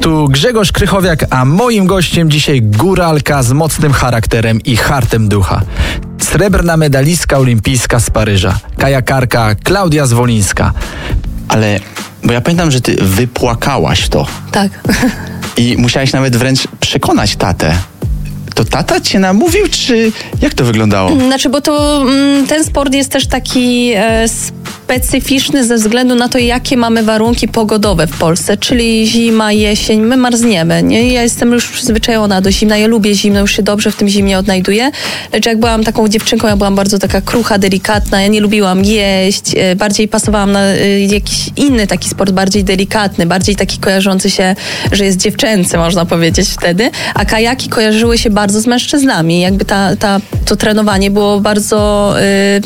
Tu Grzegorz Krychowiak, a moim gościem dzisiaj góralka z mocnym charakterem i hartem ducha. Srebrna medalistka olimpijska z Paryża, kajakarka Klaudia Zwolińska. Ale, bo ja pamiętam, że ty wypłakałaś to. Tak. I musiałaś nawet wręcz przekonać tatę. To tata cię namówił, czy jak to wyglądało? Znaczy, bo to ten sport jest też taki specyficzny ze względu na to, jakie mamy warunki pogodowe w Polsce, czyli zima, jesień, my marzniemy, nie? Ja jestem już przyzwyczajona do zimna, ja lubię zimno, już się dobrze w tym zimnie odnajduję, lecz jak byłam taką dziewczynką, ja byłam bardzo taka krucha, delikatna, ja nie lubiłam jeść, bardziej pasowałam na jakiś inny taki sport, bardziej delikatny, bardziej taki kojarzący się, że jest dziewczęcy, można powiedzieć wtedy, a kajaki kojarzyły się bardzo z mężczyznami, jakby to trenowanie było bardzo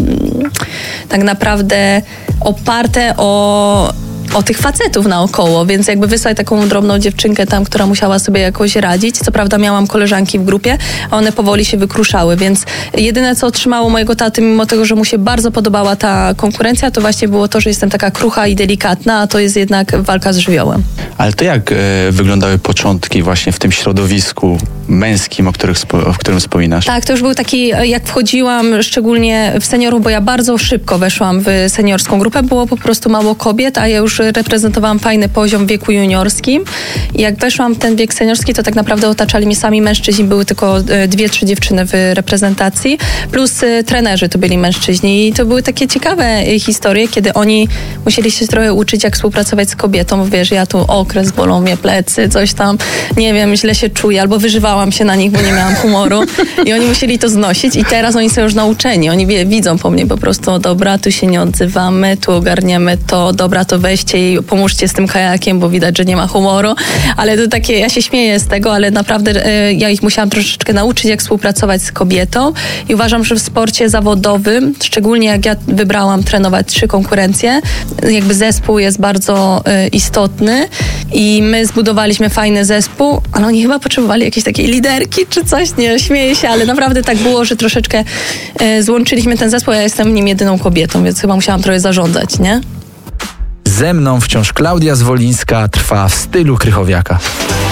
tak naprawdę oparte o tych facetów naokoło, więc jakby wysłać taką drobną dziewczynkę tam, która musiała sobie jakoś radzić. Co prawda miałam koleżanki w grupie, a one powoli się wykruszały, więc jedyne, co otrzymało mojego taty, mimo tego, że mu się bardzo podobała ta konkurencja, to właśnie było to, że jestem taka krucha i delikatna, a to jest jednak walka z żywiołem. Ale to jak wyglądały początki właśnie w tym środowisku męskim, o którym wspominasz? Tak, to już był taki, jak wchodziłam szczególnie w seniorów, bo ja bardzo szybko weszłam w seniorską grupę, było po prostu mało kobiet, a ja już reprezentowałam fajny poziom w wieku juniorskim. I jak weszłam w ten wiek seniorski, to tak naprawdę otaczali mnie sami mężczyźni, były tylko 2-3 dziewczyny w reprezentacji, plus trenerzy to byli mężczyźni. I to były takie ciekawe historie, kiedy oni musieli się trochę uczyć, jak współpracować z kobietą. Wiesz, ja tu okres, bolą mnie plecy, coś tam, nie wiem, źle się czuję, albo wyżywałam się na nich, bo nie miałam humoru. I oni musieli to znosić i teraz oni są już nauczeni. Oni widzą po mnie po prostu, dobra, tu się nie odzywamy, tu ogarniemy to, dobra, to weźcie i pomóżcie z tym kajakiem, bo widać, że nie ma humoru. Ale to takie, ja się śmieję z tego, ale naprawdę ja ich musiałam troszeczkę nauczyć, jak współpracować z kobietą i uważam, że w sporcie zawodowym, szczególnie jak ja wybrałam trenować 3 konkurencje, jakby zespół jest bardzo istotny i my zbudowaliśmy fajny zespół, ale oni chyba potrzebowali jakiejś takiej liderki czy coś, nie, śmieję się, ale naprawdę tak było, że troszeczkę złączyliśmy ten zespół, ja jestem w nim jedyną kobietą, więc chyba musiałam trochę zarządzać, nie? Ze mną wciąż Klaudia Zwolińska, trwa w stylu Krychowiaka.